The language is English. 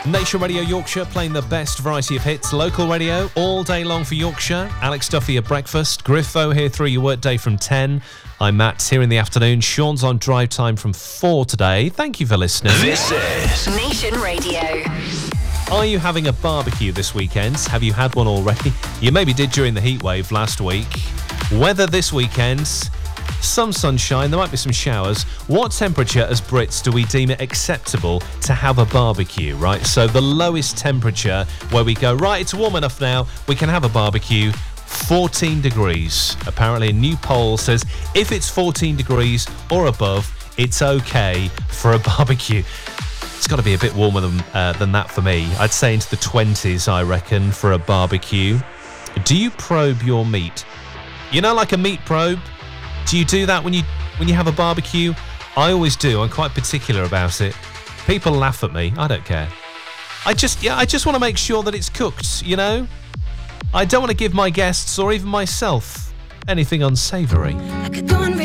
Nation Radio Yorkshire, playing the best variety of hits. Local radio all day long for Yorkshire. Alex Duffy at breakfast. Griffo here through your workday from 10. I'm Matt here in the afternoon. Sean's on drive time from 4 today. Thank you for listening. This is Nation Radio. Are you having a barbecue this weekend? Have you had one already? You maybe did during the heat wave last week. Weather this weekend, some sunshine, there might be some showers. What temperature as Brits do we deem it acceptable to have a barbecue, right? So the lowest temperature where we go, right, it's warm enough now, we can have a barbecue, 14 degrees. Apparently a new poll says if it's 14 degrees or above, it's okay for a barbecue. It's got to be a bit warmer than that for me. I'd say into the 20s, I reckon, for a barbecue. Do you probe your meat? You know, like a meat probe? Do you do that when you have a barbecue? I always do. I'm quite particular about it. People laugh at me. I don't care. I just want to make sure that it's cooked, you know? I don't want to give my guests or even myself anything unsavoury. I could go and